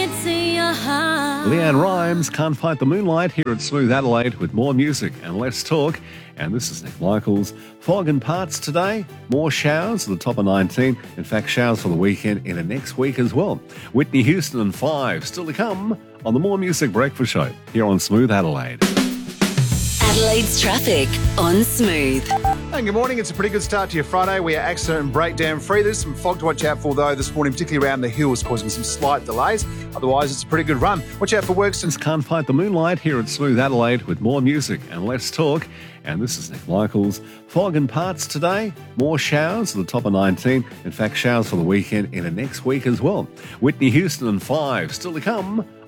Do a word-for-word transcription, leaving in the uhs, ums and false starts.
it's in your heart. Leanne Rhymes, Can't Fight the Moonlight, here at Smooth Adelaide with more music and let's talk. And this is Nick Michaels. Fog in parts today, more showers at the top of nineteen. In fact, showers for the weekend into next week as well. Whitney Houston and Five still to come on the More Music Breakfast Show here on Smooth Adelaide. Adelaide's traffic on Smooth. And good morning. It's a pretty good start to your Friday. We are accident and breakdown free. There's some fog to watch out for, though, this morning, particularly around the hills, causing some slight delays. Otherwise, it's a pretty good run. Watch out for Workston. Can't Fight the Moonlight here at Smooth Adelaide with more music and let's talk. And this is Nick Michaels. Fog in parts today, more showers at the top of nineteen. In fact, showers for the weekend into next week as well. Whitney Houston and Five still to come